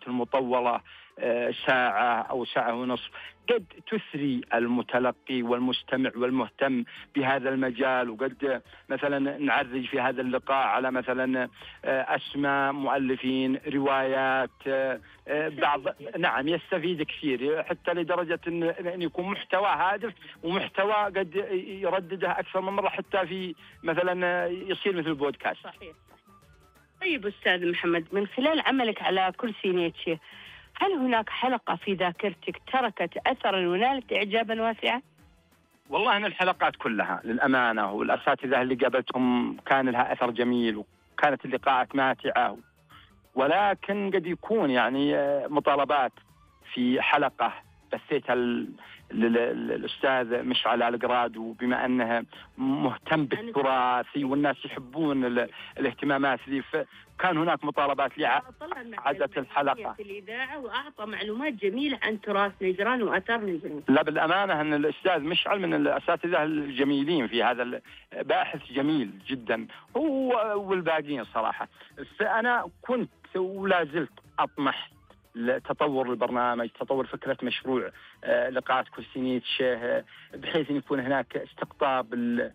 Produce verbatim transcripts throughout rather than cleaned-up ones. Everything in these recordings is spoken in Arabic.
المطولة ساعة أو ساعة ونصف قد تثري المتلقي والمستمع والمهتم بهذا المجال، وقد مثلا نعرج في هذا اللقاء على مثلا أسماء مؤلفين روايات بعض، نعم يستفيد كثير حتى لدرجة أن يكون محتوى هادف ومحتوى قد يردده أكثر من مرة حتى في مثلا يصير مثل البودكاست. صحيح. طيب أستاذ محمد، من خلال عملك على كرسي نيتشه، هل هناك حلقة في ذاكرتك تركت أثرا ونالت إعجابا واسعا؟ والله أنا الحلقات كلها للأمانة والأساتذة اللي قابلتهم كان لها أثر جميل وكانت اللقاءات ماتعة، ولكن قد يكون يعني مطالبات في حلقة بثيتها للأستاذ مشعل القراد، وبما أنه مهتم بالتراث والناس يحبون الاهتمامات ذي، كان هناك مطالبات لإعادة الحلقة في الإذاعة وأعطى معلومات جميلة عن تراث نجران وآثار نجران. لا بالأمانة أن الأستاذ مشعل من الأساتذة الجميلين في هذا، باحث جميل جدا هو والباقيين صراحة. فأنا كنت ولا زلت أطمح لتطور البرنامج، تطور فكرة مشروع لقاءات كرسي نيتشه، بحيث أن يكون هناك استقطاب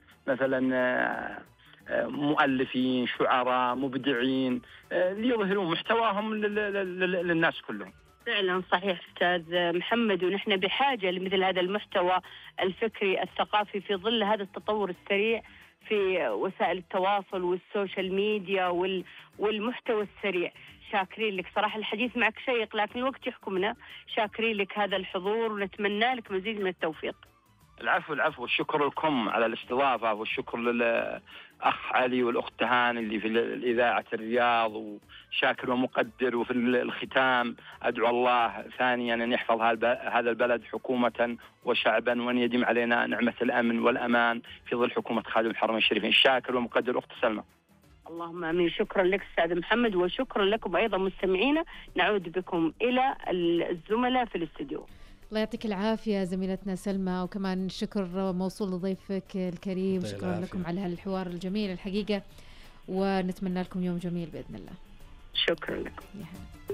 مثلا مؤلفين شعراء مبدعين ليظهرون محتواهم للناس كلهم. فعلا صحيح أستاذ محمد، ونحن بحاجة لمثل هذا المحتوى الفكري الثقافي في ظل هذا التطور السريع في وسائل التواصل والسوشيال ميديا والمحتوى السريع. شاكرين لك صراحة، الحديث معك شيق لكن الوقت يحكمنا. شاكرين لك هذا الحضور ونتمنى لك مزيد من التوفيق. العفو العفو، والشكر لكم على الاستضافة، والشكر للأخ علي والأخت تهاني اللي في الإذاعة الرياض، وشاكر ومقدر. وفي الختام أدعو الله ثانيا أن يحفظ هذا البلد حكومة وشعبا، وأن يديم علينا نعمة الأمن والأمان في ظل حكومة خادم الحرمين الشريفين. شاكر ومقدر أخت سلمى. اللهم امين. شكرا لك استاذ محمد، وشكرا لكم ايضا مستمعينا. نعود بكم الى الزملاء في الاستوديو. الله يعطيك العافيه زميلتنا سلمى، وكمان شكر موصول لضيفك الكريم. شكرا العافية. لكم على هالحوار الجميل الحقيقه، ونتمنى لكم يوم جميل باذن الله. شكرا لكم.